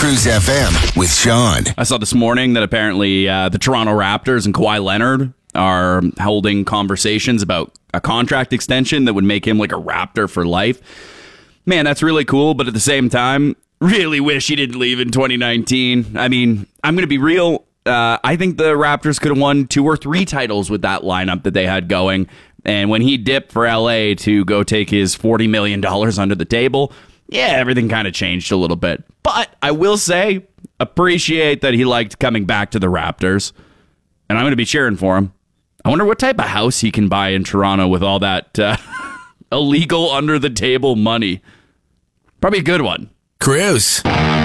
Cruise FM with Sean. I saw this morning that apparently the Toronto Raptors and Kawhi Leonard are holding conversations about a contract extension that would make him like a Raptor for life. Man, that's really cool, but at the same time, really wish he didn't leave in 2019. I mean, I'm going to be real. I think the Raptors could have won 2 or 3 titles with that lineup that they had going. And when he dipped for LA to go take his $40 million under the table, yeah, everything kind of changed a little bit. But I will say, appreciate that he liked coming back to the Raptors. And I'm going to be cheering for him. I wonder what type of house he can buy in Toronto with all that illegal under the table money. Probably a good one. Cruise.